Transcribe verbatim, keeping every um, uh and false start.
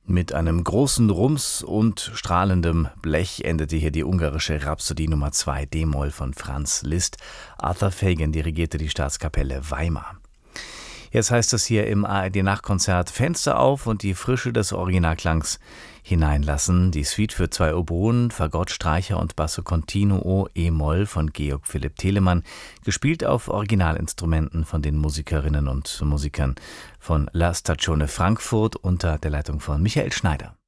Mit einem großen Rums und strahlendem Blech endete hier die ungarische Rhapsodie Nummer zwei d-Moll von Franz Liszt. Arthur Fagan dirigierte die Staatskapelle Weimar. Jetzt heißt es hier im A R D-Nachtkonzert Fenster auf und die Frische des Originalklangs hineinlassen. Die Suite für zwei Oboen, Fagott, Streicher und Basso Continuo e-Moll von Georg Philipp Telemann, gespielt auf Originalinstrumenten von den Musikerinnen und Musikern von La Stazione Frankfurt unter der Leitung von Michael Schneider.